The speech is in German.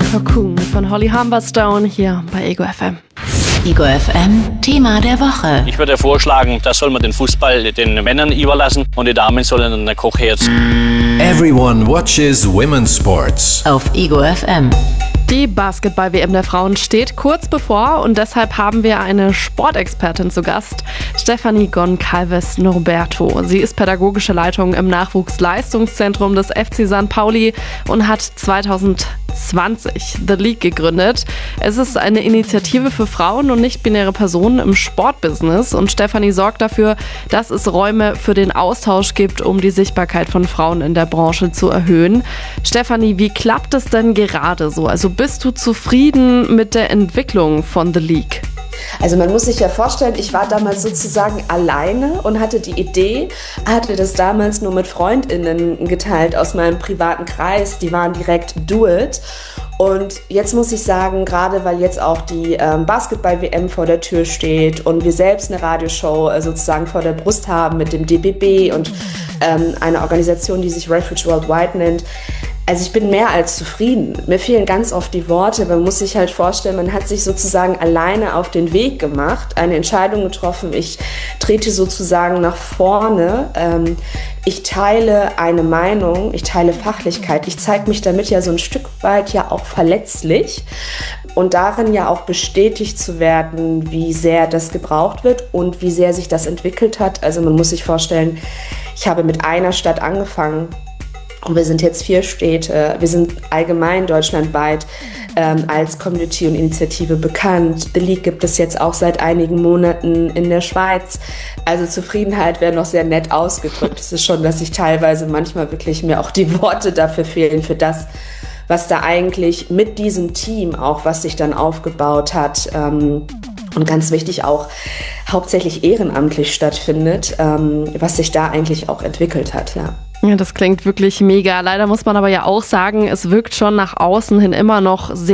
Cocoon von Holly Humberstone hier bei Ego FM. Ego FM, Thema der Woche. Ich würde vorschlagen, da soll man den Fußball den Männern überlassen und die Damen sollen einen Kochherd. Everyone watches women's sports. Auf Ego FM. Die Basketball-WM der Frauen steht kurz bevor und deshalb haben wir eine Sportexpertin zu Gast, Stefanie Goncalves-Norberto. Sie ist pädagogische Leitung im Nachwuchsleistungszentrum des FC St. Pauli und hat 2020 The League gegründet. Es ist eine Initiative für Frauen und nicht-binäre Personen im Sportbusiness und Stefanie sorgt dafür, dass es Räume für den Austausch gibt, um die Sichtbarkeit von Frauen in der Branche zu erhöhen. Stefanie, wie klappt es denn gerade so? Also bist du zufrieden mit der Entwicklung von The League? Also man muss sich ja vorstellen, ich war damals sozusagen alleine und hatte die Idee, hatte das damals nur mit FreundInnen geteilt aus meinem privaten Kreis, die waren direkt do it. Und jetzt muss ich sagen, gerade weil jetzt auch die Basketball-WM vor der Tür steht und wir selbst eine Radioshow sozusagen vor der Brust haben mit dem DBB und einer Organisation, die sich Refuge Worldwide nennt. Also ich bin mehr als zufrieden. Mir fehlen ganz oft die Worte. Man muss sich halt vorstellen, man hat sich sozusagen alleine auf den Weg gemacht, eine Entscheidung getroffen. Ich trete sozusagen nach vorne. Ich teile eine Meinung, ich teile Fachlichkeit. Ich zeige mich damit ja so ein Stück weit ja auch verletzlich und darin ja auch bestätigt zu werden, wie sehr das gebraucht wird und wie sehr sich das entwickelt hat. Also man muss sich vorstellen, ich habe mit einer Stadt angefangen. Und wir sind jetzt 4 Städte, wir sind allgemein deutschlandweit als Community und Initiative bekannt. The League gibt es jetzt auch seit einigen Monaten in der Schweiz. Also Zufriedenheit wäre noch sehr nett ausgedrückt. Es ist schon, dass ich teilweise manchmal wirklich mir auch die Worte dafür fehlen, für das, was da eigentlich mit diesem Team auch, was sich dann aufgebaut hat, und ganz wichtig auch hauptsächlich ehrenamtlich stattfindet, was sich da eigentlich auch entwickelt hat, ja. Ja, das klingt wirklich mega. Leider muss man aber ja auch sagen, es wirkt schon nach außen hin immer noch sehr